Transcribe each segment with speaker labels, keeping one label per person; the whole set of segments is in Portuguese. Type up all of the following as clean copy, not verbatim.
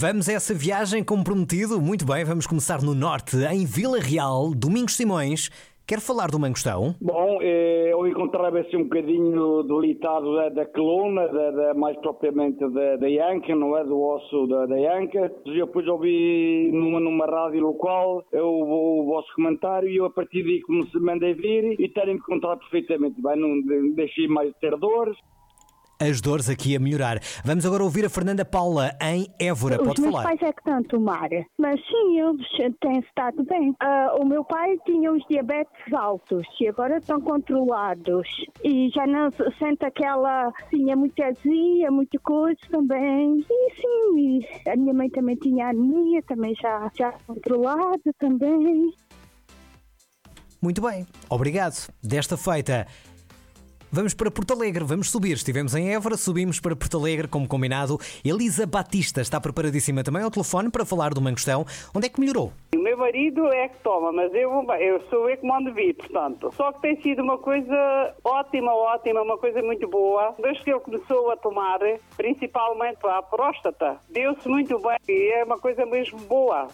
Speaker 1: Vamos a essa viagem como prometido? Muito bem, vamos começar no norte, em Vila Real. Domingos Simões quer falar do mangostão?
Speaker 2: Bom, eu encontrava assim um bocadinho debilitado da coluna, mais propriamente da anca, não é? Do osso da anca. E depois ouvi numa rádio local o vosso comentário e eu a partir daí mandei vir e terem me encontrado perfeitamente bem. Não deixei mais de ter dores.
Speaker 1: As dores aqui a melhorar. Vamos agora ouvir a Fernanda Paula em Évora. Pode falar.
Speaker 3: Os meus pais é que estão a tomar, mas sim, eles têm estado bem. O meu pai tinha os diabetes altos e agora estão controlados e já não sente aquela, tinha muita azia, muita coisa também. E sim, a minha mãe também tinha anemia, também já controlada também.
Speaker 1: Muito bem, obrigado. Desta feita, vamos para Porto Alegre, vamos subir. Estivemos em Évora, subimos para Porto Alegre, como combinado. Elisa Batista está preparadíssima também ao telefone para falar do mangostão. Onde é que melhorou?
Speaker 4: O meu marido é que toma, mas eu sou eu que mando vir, portanto. Só que tem sido uma coisa ótima, uma coisa muito boa. Desde que ele começou a tomar, principalmente para a próstata, deu-se muito bem e é uma coisa mesmo boa.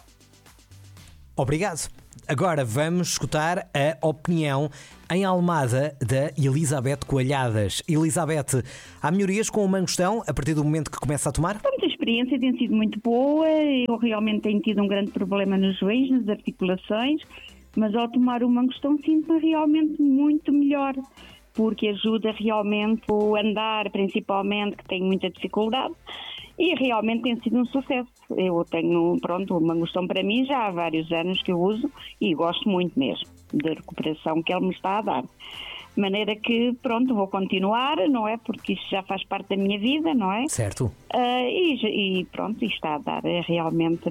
Speaker 1: Obrigado. Agora vamos escutar a opinião em Almada da Elizabeth Coalhadas. Elizabeth, há melhorias com o mangostão a partir do momento que começa a tomar?
Speaker 5: A experiência tem sido muito boa. Eu realmente tenho tido um grande problema nos joelhos, nas articulações, mas ao tomar o mangostão sinto-me realmente muito melhor, porque ajuda realmente o andar, principalmente, que tenho muita dificuldade. E realmente tem sido um sucesso. Eu tenho, o mangostão para mim já há vários anos que eu uso e gosto muito mesmo da recuperação que ele me está a dar. De maneira que, vou continuar, não é? Porque isso já faz parte da minha vida, não é?
Speaker 1: Certo.
Speaker 5: E está a dar realmente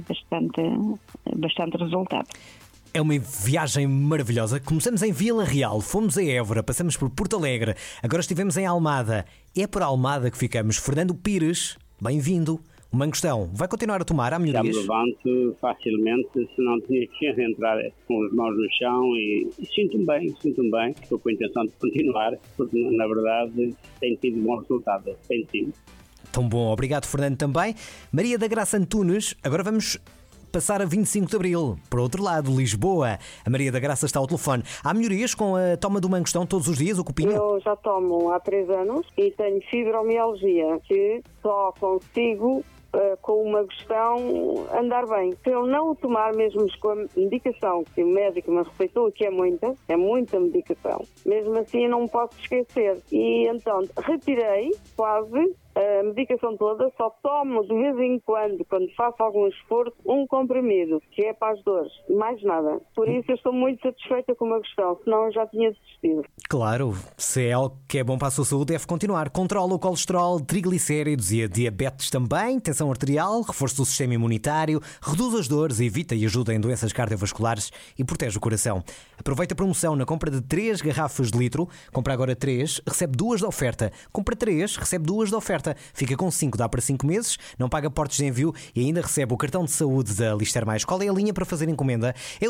Speaker 5: bastante resultado.
Speaker 1: É uma viagem maravilhosa. Começamos em Vila Real, fomos a Évora, passamos por Porto Alegre, agora estivemos em Almada. É por Almada que ficamos. Fernando Pires, bem-vindo. O mangostão vai continuar a tomar? Há melhorias?
Speaker 6: Já me levanto facilmente, senão tinha que entrar com as mãos no chão e sinto-me bem. Estou com a intenção de continuar, porque na verdade tem tido bom resultado. Tem tido.
Speaker 1: Tão bom, obrigado Fernando também. Maria da Graça Antunes, agora vamos passar a 25 de Abril. Por outro lado, Lisboa. A Maria da Graça está ao telefone. Há melhorias com a toma do mangostão todos os dias, o copinho?
Speaker 4: Eu já tomo há 3 anos e tenho fibromialgia, que só consigo com o mangostão andar bem. Se eu não o tomar mesmo com a medicação que o médico me receitou, que é muita medicação, mesmo assim eu não posso esquecer. E então retirei quase a medicação toda, só tomo de vez em quando faço algum esforço, um comprimido, que é para as dores, mais nada. Por isso eu estou muito satisfeita com o mangostão, senão eu já tinha desistido.
Speaker 1: Claro, se é algo que é bom para a sua saúde, deve continuar. Controla o colesterol, triglicéridos e a diabetes também, tensão arterial, reforço do sistema imunitário, reduz as dores, evita e ajuda em doenças cardiovasculares e protege o coração. Aproveita a promoção na compra de 3 garrafas de litro. Compra agora 3, recebe 2 de oferta. Compra 3, recebe 2 de oferta. Fica com 5, dá para 5 meses, não paga portos de envio e ainda recebe o cartão de saúde da Lister Mais. Qual é a linha para fazer encomenda? É o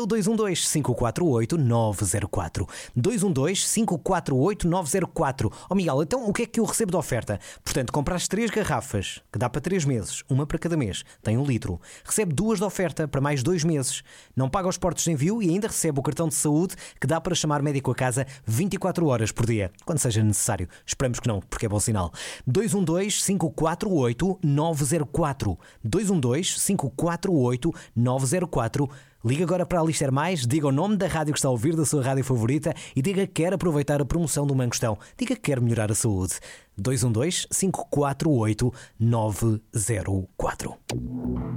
Speaker 1: 212-548-904. 212-548-904. Miguel, então o que é que eu recebo de oferta? Portanto, compras 3 garrafas, que dá para 3 meses, uma para cada mês, tem 1 litro. Recebe 2 de oferta para mais 2 meses. Não paga os portos de envio e ainda recebe o cartão de saúde que dá para chamar médico a casa 24 horas por dia, quando seja necessário. Esperamos que não, porque é bom sinal. 212-548-904. 212-548-904. Liga agora para a Lister Mais, diga o nome da rádio que está a ouvir, da sua rádio favorita, e diga que quer aproveitar a promoção do mangostão. Diga que quer melhorar a saúde. 212-548-904.